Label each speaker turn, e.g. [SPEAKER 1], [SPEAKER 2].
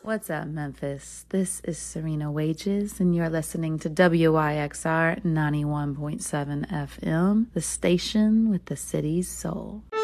[SPEAKER 1] What's up, Memphis? This is Serena Wages, and you're listening to WYXR 91.7 FM, the station with the city's soul.